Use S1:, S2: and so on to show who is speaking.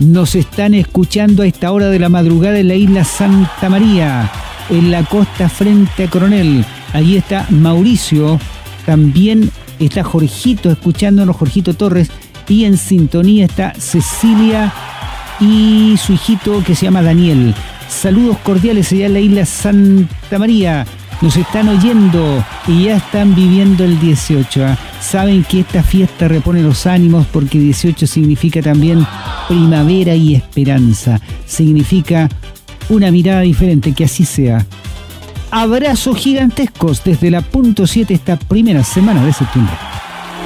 S1: Nos están escuchando a esta hora de la madrugada en la isla Santa María, en la costa frente a Coronel. Allí está Mauricio, también está Jorgito escuchándonos, Jorgito Torres, y en sintonía está Cecilia y su hijito que se llama Daniel. Saludos cordiales allá en la isla Santa María. Nos están oyendo y ya están viviendo el 18. Saben que esta fiesta repone los ánimos porque 18 significa también primavera y esperanza. Significa una mirada diferente, que así sea. Abrazos gigantescos desde la punto 7 esta primera semana de septiembre.